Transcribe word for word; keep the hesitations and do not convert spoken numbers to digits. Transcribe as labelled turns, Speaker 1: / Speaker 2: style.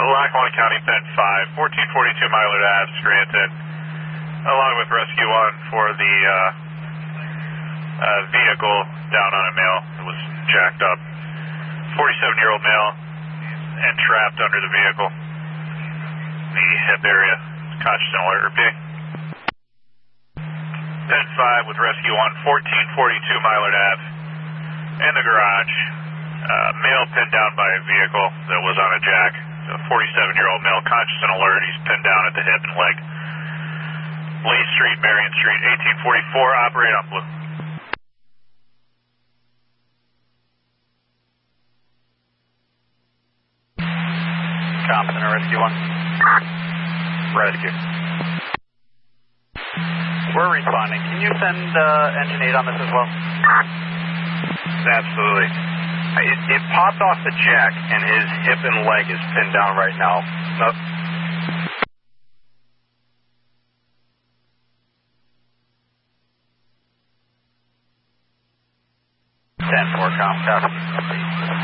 Speaker 1: Lackawanna County, Pen five, fourteen forty-two Mylard Ave, Scranton, along with Rescue one for the uh, uh, vehicle down on a male that was jacked up. forty-seven-year-old male and trapped under the vehicle. The hip area, conscious and alert, repeat. Pen five with Rescue one, fourteen forty-two Mylard Ave, in the garage. Uh, male pinned down by a vehicle that was on a jack. A forty-seven-year-old male, conscious and alert. He's pinned down at the hip and leg. Lee Street, Marion Street, eighteen forty-four. Operate on blue.
Speaker 2: Compton, Rescue one. Rescue. We're responding. Can you send uh, engine eight on this as well?
Speaker 3: Absolutely. It, it popped off the jack, and his hip and leg is pinned down right now. No.
Speaker 2: ten four, com, copy.